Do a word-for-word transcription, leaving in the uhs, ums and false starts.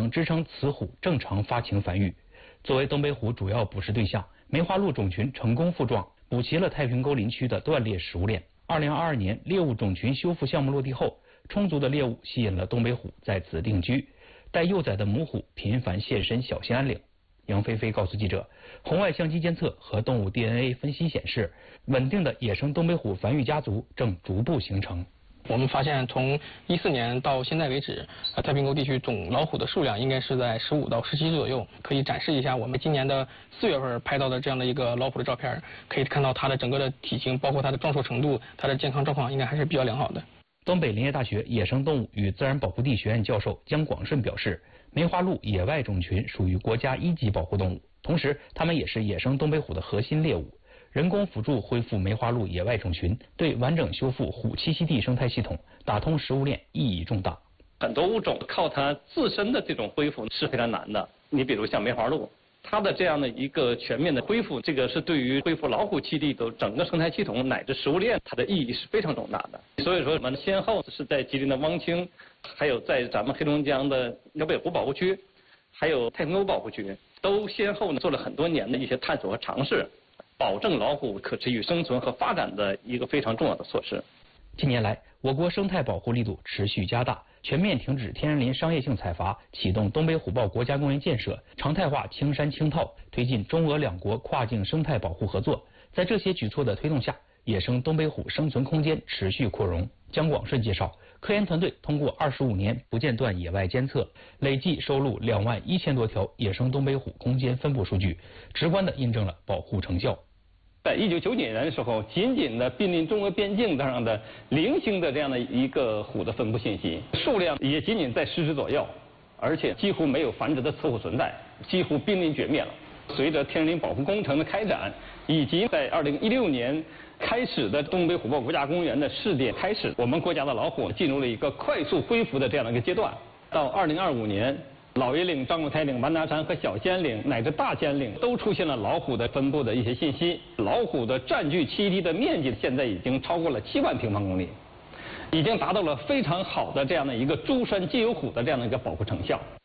能支撑雌虎正常发情繁育。作为东北虎主要捕食对象，梅花鹿种群成功复壮，补齐了太平沟林区的断裂食物链。二零二二年猎物种群修复项目落地后，充足的猎物吸引了东北虎在此定居，带幼崽的母虎频繁现身小兴安岭。杨菲菲告诉记者，红外相机监测和动物 D N A 分析显示，稳定的野生东北虎繁育家族正逐步形成。 我们发现，从一四年到现在为止，呃，太平沟地区总老虎的数量应该是在十五到十七只左右。可以展示一下我们今年的四月份拍到的这样的一个老虎的照片，可以看到它的整个的体型，包括它的壮硕程度，它的健康状况应该还是比较良好的。 东北林业大学野生动物与自然保护地学院教授姜广顺表示，梅花鹿野外种群属于国家一级保护动物，同时它们也是野生东北虎的核心猎物。人工辅助恢复梅花鹿野外种群，对完整修复虎栖息地生态系统、打通食物链意义重大。 很多物种靠它自身的这种恢复是非常难的。你比如像梅花鹿，它的这样的一个全面的恢复，这个是对于恢复老虎栖地的整个生态系统乃至食物链，它的意义是非常重大的。所以说，我们先后是在吉林的汪清，还有在咱们黑龙江的辽北湖保护区，还有太平沟保护区，都先后呢做了很多年的一些探索和尝试。保证老虎可持续生存和发展的一个非常重要的措施。 近年来，我国生态保护力度持续加大，全面停止天然林商业性采伐，启动东北虎豹国家公园建设，常态化青山青套，推进中俄两国跨境生态保护合作。在这些举措的推动下，野生东北虎生存空间持续扩容。姜广顺介绍，科研团队通过二十五年不间断野外监测，累计收录两万一千多条野生东北虎空间分布数据，直观地印证了保护成效。 在一九九九年的时候，仅仅的濒临中俄边境上的零星的这样的一个虎的分布信息，数量也仅仅在十只左右，而且几乎没有繁殖的雌虎存在，几乎濒临绝灭了。随着天然林保护工程的开展，以及在二零一六年开始的东北虎豹国家公园的试点开始，我们国家的老虎进入了一个快速恢复的这样的一个阶段。到二零二五年，老爷岭、张果台岭、完达山和小兴安岭乃至大兴安岭都出现了老虎的分布的一些信息。老虎的占据栖地的面积现在已经超过了七万平方公里，已经达到了非常好的这样的一个珠山皆有虎的这样的一个保护成效。